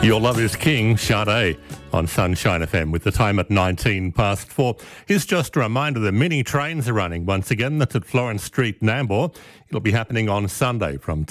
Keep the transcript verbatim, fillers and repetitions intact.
Your Love is King, Sade on Sunshine F M with the time at nineteen past four. Here's just a reminder the mini trains are running once again. That's at Florence Street, Nambour. It'll be happening on Sunday from